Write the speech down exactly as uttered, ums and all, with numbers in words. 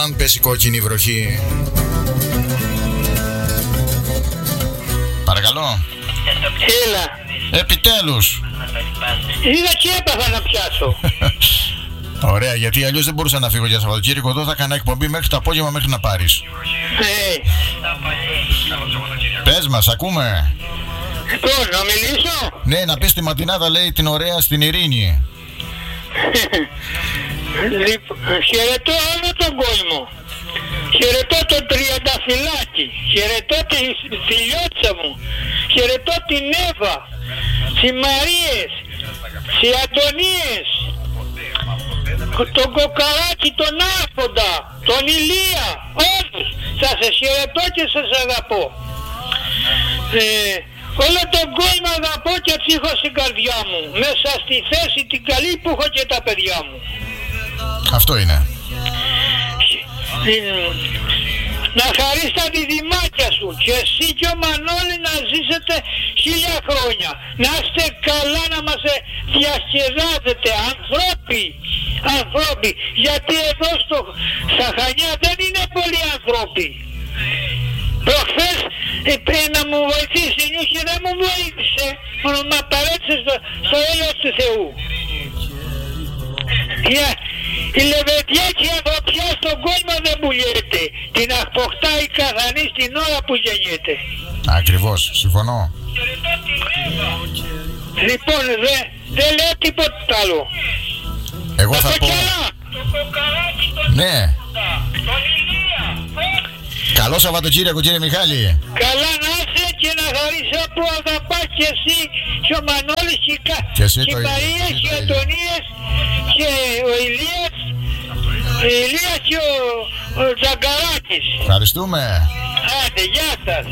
αν πέσει κόκκινη βροχή. Παρακαλώ. Έλα. Επιτέλους. Είδα και έπαθα να πιάσω. Ωραία, γιατί αλλιώς δεν μπορούσα να φύγω για Σαββατοκύριακο. Εδώ θα έκανα εκπομπή μέχρι το απόγευμα μέχρι να πάρεις. Ε. Πες μας, ακούμε. Λοιπόν, να μιλήσω. Ναι, να πεις τη ματινάδα, λέει, την ωραία στην Ειρήνη. Λοιπόν, χαιρετώ όλο τον κόσμο. Χαιρετώ τον Τριανταφυλάκη. Χαιρετώ τη Φιλιώτσα μου. Χαιρετώ την Εύα. Τις Μαρίες. Τις Αντωνίες. Τον Κοκαράκη, τον Άρχοντα. Τον Ηλία. Όλους. Σας χαιρετώ και σας αγαπώ. Ε, όλο τον κόσμο αγαπώ και ψύχω στην καρδιά μου. Μέσα στη θέση την καλή που έχω και τα παιδιά μου. Αυτό είναι. Να χαρείς τα διδυμάκια σου και εσύ και ο Μανώλη να ζήσετε χίλια χρόνια. Να είστε καλά, να μας διασκεδάζετε ανθρώποι, ανθρώποι. Γιατί εδώ στο, στα Χανιά δεν είναι πολλοί ανθρώποι. Προχθές είπε να μου βοηθήσει η Νιούχη, δεν μου βοήθησε, μόνο με παρέτησε στο, στο έλεος του Θεού. Yeah. Η λεβεντιά και η ανθρωπιά στον κόσμο δεν πουλιέται. Την αποκτάει καθανής την ώρα που γεννιέται. Ακριβώς, συμφωνώ. Λοιπόν, δεν δε λέω τίποτα άλλο. Εγώ θα πω... Ναι. Καλό Σαββατοκύριακο, κύριε Μιχάλη. Καλά να είσαι και να χαρείς που αγαπάς και εσύ και ο Μανώλης και, και, εσύ και οι Μαρίες και οι Αντωνίες και ο Ηλίας, ο Ηλίας και ο, ο Τζαγκαράκης. Ευχαριστούμε. Άντε, γεια σας.